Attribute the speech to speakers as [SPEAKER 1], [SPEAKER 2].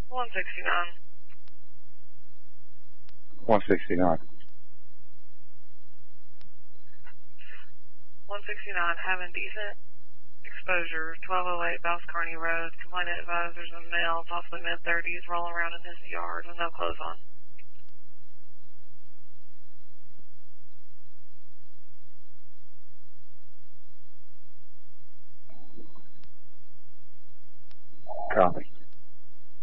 [SPEAKER 1] 169.
[SPEAKER 2] 169.
[SPEAKER 1] 169, having decent exposure, 1208 Bass Kearney Road. Complainant advisors a male, possibly mid-30s, rolling around in his yard with no clothes on.
[SPEAKER 2] Copy.